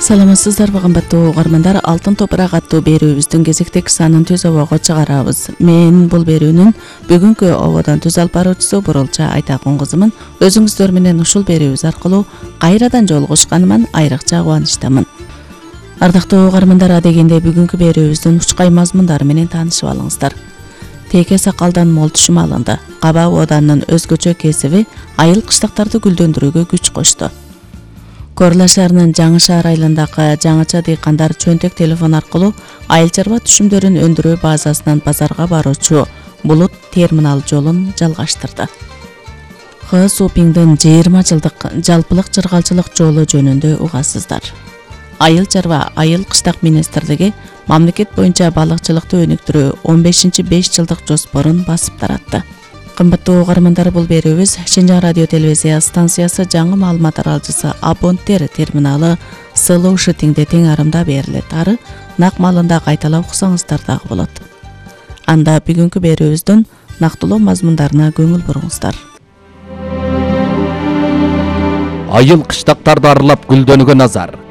Саламатсыздарбы кымбаттуу угармандар, Алтын топурак аттуу берүүбүздүн кезектеги санын түз обого чыгарабыз. Мен бул берүүнүн бүгүнкү ободон түз алып баруучусу Бурулча Айтакун кызымын. Өзүңүздөр менен ушул берүүбүз аркылуу кайрадан жолугушканыма айрыкча кубанычтамын. Ардактуу угармандар, адегенде бүгүнкү берүүбүздүн учкай мазмундары менен таанышып алыңыздар. Теке сакалдан мол түшүм алынды. Каба оданын өзгөчө кесиби айыл кыштактарды гүлдөндүрүүгө күч кошту. Корла шаарынын Жаңы шаар айылындагы жаңыча дыйкандар чөнтөк телефон аркылуу айыл чарба түшүмдөрүн өндүрүү базасынан базарга баруучу Булут терминал жолун жалгаштырды. Х Супиңдин 20 жылдык жалпылык чыргалчылык жолу жөнүндө угасыздар. Айыл чарба айыл кыштак министрлиги мамлекет боюнча балыкчылыкты өнүктүрүү 15-5 жылдык жоспорун басып таратты. Кымбаттуу угармандар, бул берүүбүз Шинжаң радио телевизия станциясы жаңы маалымат аралчысы Абонтер терминалы Сылуу Шытиңде тең арымда берилет. Ары нак маалында кайталап уксаңыздар дагы болот. Анда бүгүнкү берүүбүздүн нактылуу мазмундарына көңүл буруңуздар. Айыл кыштактарды аралап гүлдөнүүгө назар.